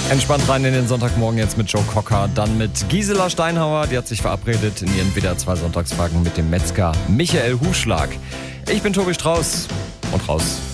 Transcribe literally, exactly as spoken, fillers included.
Entspannt rein in den Sonntagmorgen jetzt mit Joe Cocker, dann mit Gisela Steinhauer, die hat sich verabredet in ihren W D R zwei Sonntagsfragen mit dem Metzger Michael Hufschlag. Ich bin Tobi Strauß und raus.